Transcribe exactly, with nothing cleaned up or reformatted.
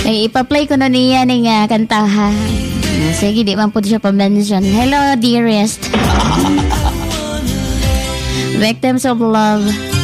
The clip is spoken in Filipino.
Ay, ipa-play ko na niya ng uh, kantaha. Sige, di man po siya pa-mention. Hello, dearest. Victims of love.